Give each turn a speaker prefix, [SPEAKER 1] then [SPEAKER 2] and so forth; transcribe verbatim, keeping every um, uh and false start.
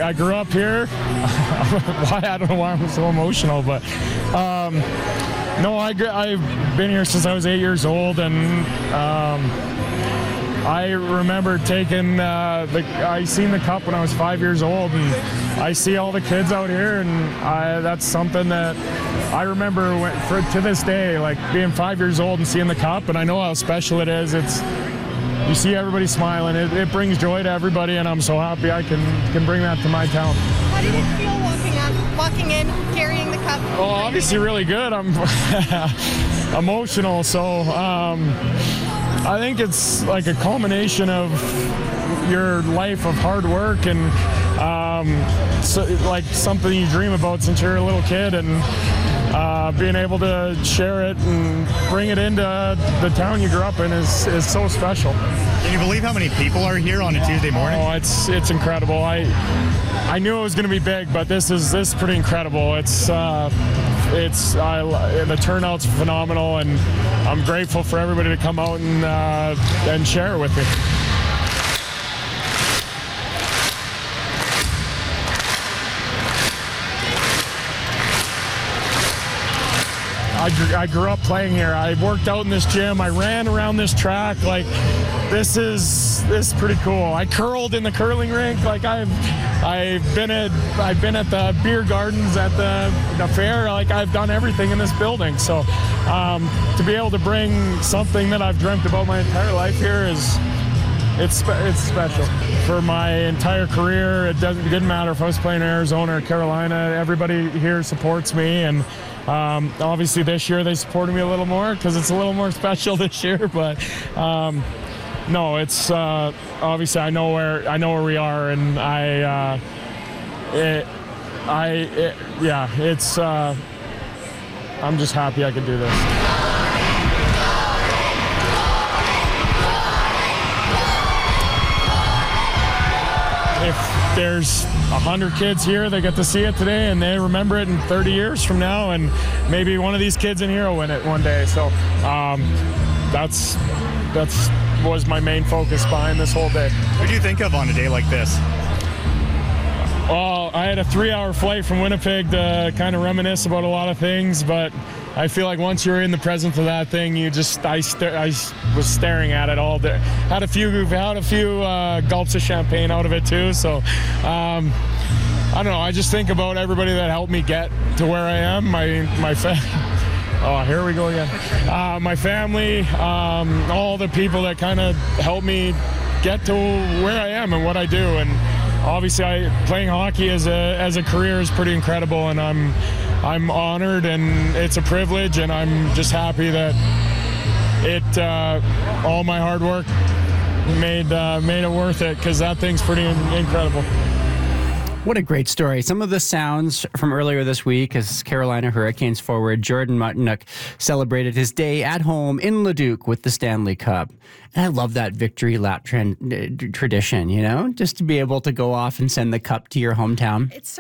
[SPEAKER 1] I, I grew up here. Why I don't know why I'm so emotional, but um, no, I I've been here since I was eight years old, and um, I remember taking uh, the. I seen the cup when I was five years old, and I see all the kids out here, and I, that's something that I remember when, for to this day, like being five years old and seeing the cup, and I know how special it is. It's you see everybody smiling. It, it brings joy to everybody, and I'm so happy I can can bring that to my town.
[SPEAKER 2] How did it feel walking on, walking in, carrying the cup?
[SPEAKER 1] Well, obviously really good. I'm emotional, so um, I think it's like a culmination of your life of hard work and um, so, like something you dream about since you're a little kid, and uh, being able to share it and bring it into the town you grew up in is, is so special.
[SPEAKER 3] Can you believe how many people are here on a Tuesday morning?
[SPEAKER 1] Oh, it's it's incredible. I I knew it was going to be big, but this is this is pretty incredible. It's uh, it's I, the turnout's phenomenal, and I'm grateful for everybody to come out and uh, and share it with me. I grew, I grew up playing here. I worked out in this gym. I ran around this track. Like, this is this is pretty cool. I curled in the curling rink. Like, I've I've been at I've been at the beer gardens at the the fair. Like, I've done everything in this building. So um, to be able to bring something that I've dreamt about my entire life here is it's it's special. For my entire career, it doesn't it didn't matter if I was playing in Arizona or Carolina. Everybody here supports me, and Um, obviously this year they supported me a little more because it's a little more special this year, but um, no, it's uh, obviously I know where I know where we are, and I, uh, it, I, it, yeah, it's. Uh, I'm just happy I could do this. If there's a hundred kids here that get to see it today and they remember it in thirty years from now, and maybe one of these kids in here will win it one day. So um, that's that's was my main focus behind this whole day.
[SPEAKER 3] What do you think of on a day like this?
[SPEAKER 1] Well, I had a three-hour flight from Winnipeg to kind of reminisce about a lot of things, but I feel like once you're in the presence of that thing, you just I, st- I was staring at it all day. Had a few had a few uh, gulps of champagne out of it too. So um, I don't know. I just think about everybody that helped me get to where I am. My my fa- oh, here we go again. Uh, my family, um, all the people that kind of helped me get to where I am and what I do, and obviously I, playing hockey as a as a career is pretty incredible, and I'm. I'm honored, and it's a privilege, and I'm just happy that it uh, all my hard work made uh, made it worth it, because that thing's pretty incredible.
[SPEAKER 4] What a great story. Some of the sounds from earlier this week as Carolina Hurricanes forward Jordan Martinook celebrated his day at home in Leduc with the Stanley Cup. And I love that victory lap trend, uh, tradition, you know, just to be able to go off and send the cup to your hometown.
[SPEAKER 2] It's so